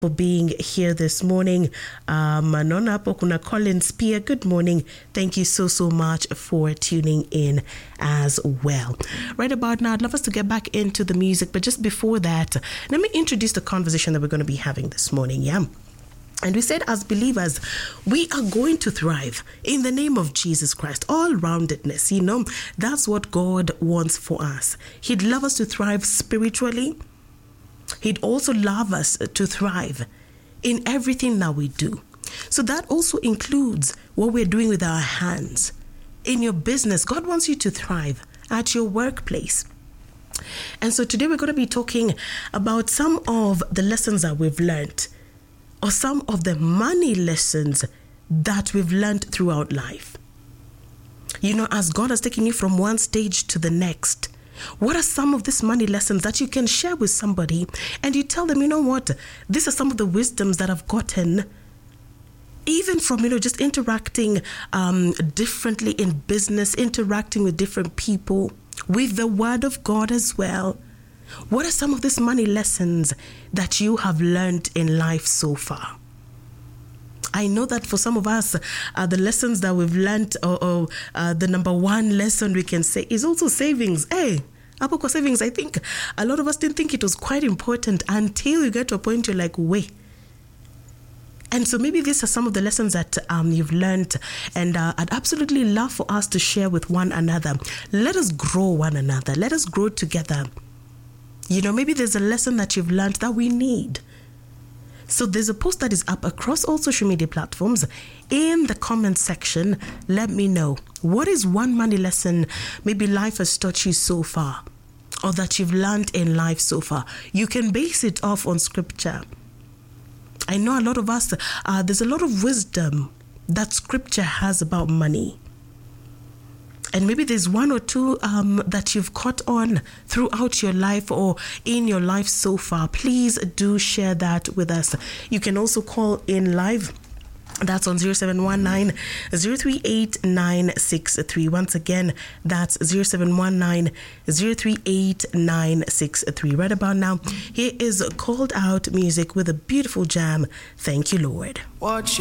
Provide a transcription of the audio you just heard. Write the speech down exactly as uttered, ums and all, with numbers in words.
for being here this morning. Um, Nona hapo kuna Collins pia. Good morning. Thank you so, so much for tuning in as well. Right about now, I'd love us to get back into the music, but just before that, let me introduce the conversation that we're going to be having this morning, yeah? And we said, as believers, we are going to thrive in the name of Jesus Christ. All-roundedness, you know, that's what God wants for us. He'd love us to thrive spiritually. He'd also love us to thrive in everything that we do. So that also includes what we're doing with our hands. In your business, God wants you to thrive at your workplace. And so today we're going to be talking about some of the lessons that we've learned, or some of the money lessons that we've learned throughout life. You know, as God has taken you from one stage to the next, what are some of these money lessons that you can share with somebody and you tell them, you know what, these are some of the wisdoms that I've gotten, even from, you know, just interacting um, differently in business, interacting with different people, with the Word of God as well. What are some of these money lessons that you have learned in life so far? I know that for some of us, uh, the lessons that we've learned, or, or uh, the number one lesson we can say is also savings. Hey, Apoko savings, I think a lot of us didn't think it was quite important until you get to a point you're like, wait. And so maybe these are some of the lessons that um, you've learned, and uh, I'd absolutely love for us to share with one another. Let us grow one another. Let us grow together. You know, maybe there's a lesson that you've learned that we need. So there's a post that is up across all social media platforms. In the comment section, let me know, what is one money lesson maybe life has taught you so far, or that you've learned in life so far? You can base it off on scripture. I know a lot of us, uh, there's a lot of wisdom that scripture has about money. And maybe there's one or two um, that you've caught on throughout your life or in your life so far. Please do share that with us. You can also call in live. That's on zero seven one nine, zero three eight nine six three. Once again, that's zero seven one nine, zero three eight nine six three. Right about now, here is Called Out music with a beautiful jam. Thank you, Lord. Watch